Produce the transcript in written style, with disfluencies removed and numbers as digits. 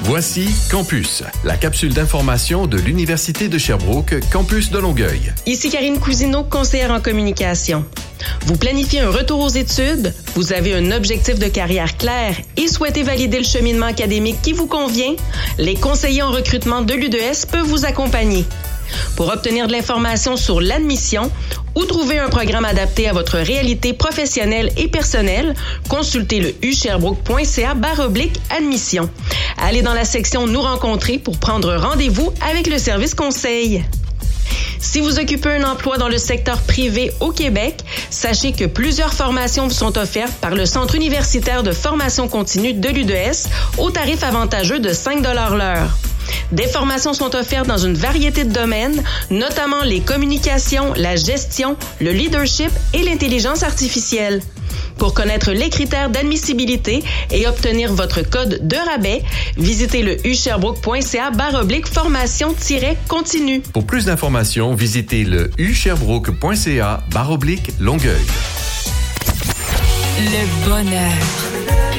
Voici Campus, la capsule d'information de l'Université de Sherbrooke, campus de Longueuil. Ici Karine Cousineau, conseillère en communication. Vous planifiez un retour aux études, vous avez un objectif de carrière clair et souhaitez valider le cheminement académique qui vous convient? Les conseillers en recrutement de l'UDS peuvent vous accompagner. Pour obtenir de l'information sur l'admission ou trouver un programme adapté à votre réalité professionnelle et personnelle, consultez le usherbrooke.ca/admission. Allez dans la section Nous rencontrer pour prendre rendez-vous avec le service conseil. Si vous occupez un emploi dans le secteur privé au Québec, sachez que plusieurs formations vous sont offertes par le Centre universitaire de formation continue de l'UDS au tarif avantageux de 5 $ l'heure. Des formations sont offertes dans une variété de domaines, notamment les communications, la gestion, le leadership et l'intelligence artificielle. Pour connaître les critères d'admissibilité et obtenir votre code de rabais, visitez le usherbrooke.ca/formation-continue. Pour plus d'informations, visitez le usherbrooke.ca/Longueuil. Le bonheur.